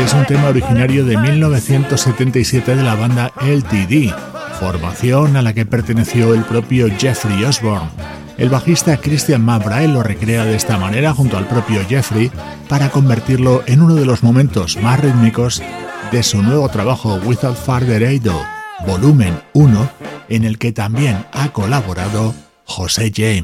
es un tema originario de 1977 de la banda LTD, formación a la que perteneció el propio Jeffrey Osborne. El bajista Christian McBride lo recrea de esta manera junto al propio Jeffrey para convertirlo en uno de los momentos más rítmicos de su nuevo trabajo Without Further Ado, volumen 1, en el que también ha colaborado José James.